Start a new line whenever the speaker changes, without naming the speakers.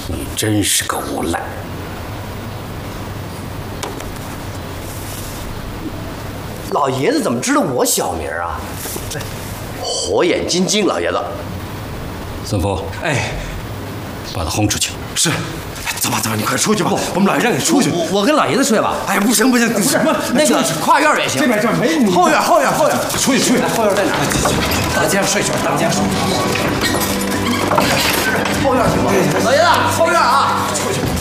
你真是个无赖！
老爷子怎么知道我小名啊？火眼金睛，老爷子。
孙福，
哎，
把他轰出去。
是。走吧，你快出去吧，我们老爷让你出去。
我跟老爷子睡吧。
哎呀，不行，什么
那个跨院也行。
这边没你。后院，出去。
后院在哪儿？
当间睡去，当间睡。
后院行吗？老爷子，后院啊！
出去。